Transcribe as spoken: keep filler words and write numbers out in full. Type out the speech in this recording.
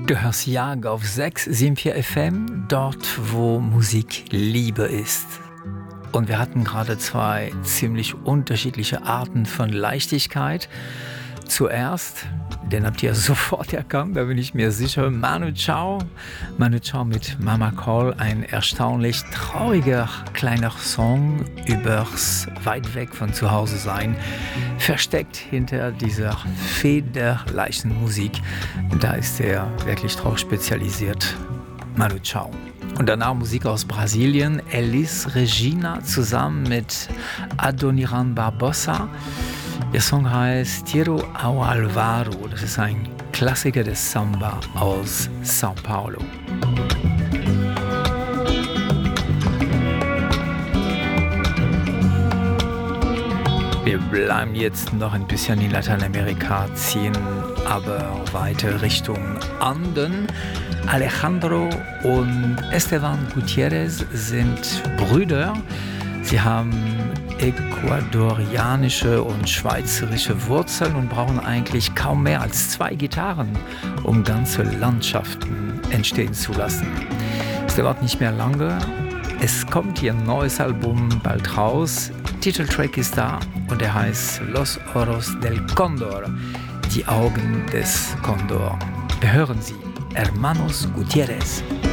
Du hörst Jag auf sechs Komma vier F M, dort wo Musik Liebe ist. Und wir hatten gerade zwei ziemlich unterschiedliche Arten von Leichtigkeit. Zuerst, den habt ihr sofort erkannt, da bin ich mir sicher, Manu Chao. Manu Chao mit Mama Call, ein erstaunlich trauriger kleiner Song übers weit weg von zu Hause sein, versteckt hinter dieser federleichten Musik. Da ist er wirklich drauf spezialisiert, Manu Chao. Und danach Musik aus Brasilien, Elis Regina zusammen mit Adoniran Barbosa. Der Song heißt Tiro ao Alvaro. Das ist ein Klassiker des Samba aus São Paulo. Wir bleiben jetzt noch ein bisschen in Lateinamerika, ziehen aber weiter Richtung Anden. Alejandro und Esteban Gutierrez sind Brüder. Sie haben ecuadorianische und schweizerische Wurzeln und brauchen eigentlich kaum mehr als zwei Gitarren, um ganze Landschaften entstehen zu lassen. Es dauert nicht mehr lange. Es kommt ihr neues Album bald raus. Titeltrack ist da und er heißt Los Ojos del Cóndor, die Augen des Kondor. Wir hören sie, Hermanos Gutierrez.